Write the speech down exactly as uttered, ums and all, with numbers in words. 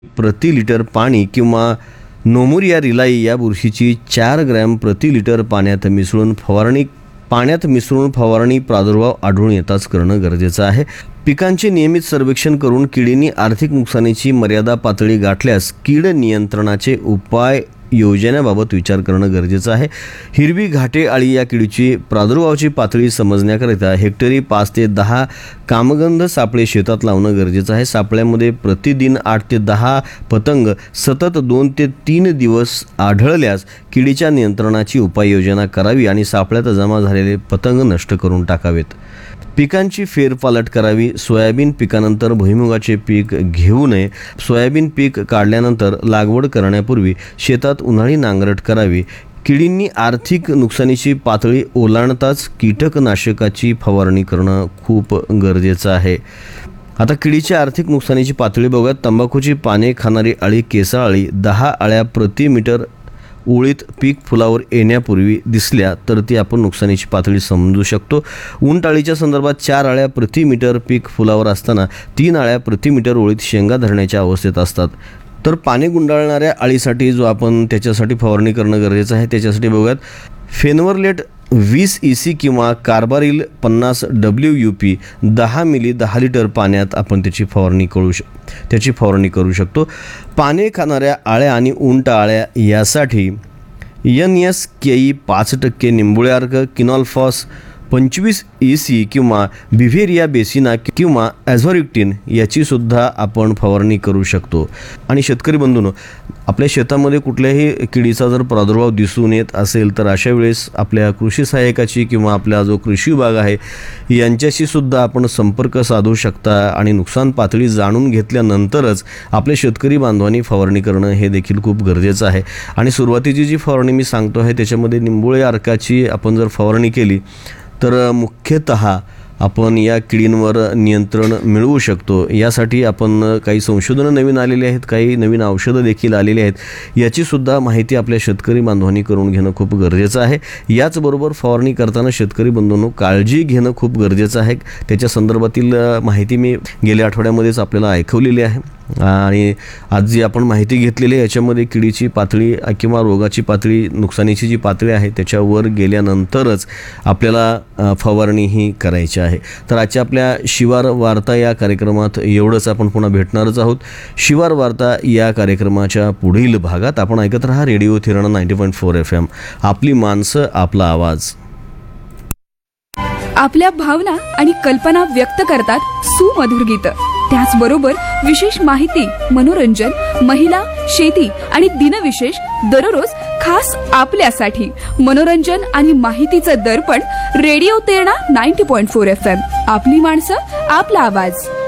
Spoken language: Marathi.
प्रति लिटर पाणी किंवा नोमुरिया रिलाई या बुरशीची चार ग्रॅम प्रति लिटर पाण्यात मिसळून फवारणी पाण्यात मिसळून फवारणी प्रादुर्भाव आढळून येताच करणं गरजेचं आहे। पिकांचे नियमित सर्वेक्षण करून किडींनी आर्थिक नुकसानीची मर्यादा पातळी गाठल्यास कीड नियंत्रणाचे उपाय योजनेबाबत विचार करणं गरजेचं आहे। हिरवी घाटे आळी या किडीची प्रादुर्भावाची पातळी समजण्याकरिता हेक्टरी पाच ते दहा कामगंध सापळे शेतात लावणं गरजेचं आहे। सापळ्यामध्ये प्रतिदिन आठ ते दहा पतंग सतत दोन ते तीन दिवस आढळल्यास किडीच्या नियंत्रणाची उपाययोजना करावी आणि सापळ्यात जमा झालेले पतंग नष्ट करून टाकावेत। पिकांची फेरपालट करावी। सोयाबीन पिकानंतर भुईमुगाचे पीक घेऊ नये। सोयाबीन पीक काढल्यानंतर लागवड करण्यापूर्वी शेतात उन्हाळी नांगरट करावी। किडींनी आर्थिक नुकसानीची पातळी ओलांडताच कीटकनाशकाची फवारणी करणं खूप गरजेचं आहे। आता किडीच्या आर्थिक नुकसानीची पातळी बघूया। तंबाखूची पाने खाणारी अळी केसाळ अळी दहा अळ्या प्रति मीटर ओळीत पीक फुलावर येण्यापूर्वी दिसल्या तर ती आपण नुकसानीची पातळी समजू शकतो। उंटअळीच्या संदर्भात चार अळ्या प्रति मीटर पीक फुलावर असताना तीन अळ्या प्रति मीटर ओळीत शेंगा धरण्याच्या अवस्थेत असतात। तर पाने गुंडाळणाऱ्या अळीसाठी जो आपण त्याच्यासाठी फवारणी करणं गरजेचं आहे त्याच्यासाठी बघूयात फेनवरलेट वीस ई सी किंवा कार्बारिल पन्नास डब्ल्यू यू पी दहा मिली दहा लिटर पाण्यात आपण त्याची फवारणी करू श त्याची फवारणी करू शकतो। पाने खाणाऱ्या आळ्या आणि उंट आळ्या यासाठी एन एस के ई पाच टक्के निंबुळे अर्क किनॉल्फॉस पंचवीस ई सी किंवा बिव्हेरिया बेसिना किंवा ॲझोरिक्टिन याची सुद्धा आपण फवारणी करू शकतो। आणि शेतकरी बंधूंनो, आपल्या शेतामध्ये कुठल्याही किडीचा जर प्रादुर्भाव दिसून येत असेल तर अशा वेळेस आपल्या कृषी सहाय्यकाची किंवा आपला जो कृषी विभाग आहे यांच्याशी सुद्धा आपण संपर्क साधू शकता आणि नुकसान पातळी जाणून घेतल्यानंतरच आपल्या शेतकरी बांधवांनी फवारणी करणं हे देखील खूप गरजेचं आहे। आणि सुरुवातीची जी फवारणी मी सांगतो आहे त्याच्यामध्ये निंबुळे अर्काची आपण जर फवारणी केली तर मुख्यतः आपण या किडींवर नियंत्रण मिळवू शकतो। यासाठी आपण काही संशोधनं नवीन आलेली आहेत, काही नवीन औषधं देखील आलेली आहेत। याची सुद्धा माहिती आपल्या शेतकरी बांधवांनी करून घेणं खूप गरजेचं आहे। याचबरोबर फवारणी करताना शेतकरी बंधूंनो काळजी घेणं खूप गरजेचं आहे। त्याच्या संदर्भातील माहिती मी गेल्या आठवड्यामध्येच आपल्याला ऐकवलेली आहे आणि आज जी आपण माहिती घेतलेली आहे याच्यामध्ये किडीची पातळी किंवा रोगाची पातळी नुकसानीची जी पातळी आहे त्याच्यावर गेल्यानंतरच आपल्याला फवारणी ही करायची आहे। तर आजच्या आपल्या शिवार वार्ता या कार्यक्रमात एवढंच। आपण पुन्हा भेटणारच आहोत। शिवार वार्ता या कार्यक्रमाच्या पुढील भागात आपण ऐकत राहा radio थिराणा ninety point four F M, आपली माणसं आपला आवाज। आपल्या भावना आणि कल्पना व्यक्त करतात सुमधुर गीतं। त्याचबरोबर विशेष माहिती, मनोरंजन, महिला, शेती आणि दिनविशेष दररोज खास आपल्यासाठी मनोरंजन आणि माहितीचं दर्पण radio Terna ninety point four F M, आपली माणसं आपला आवाज।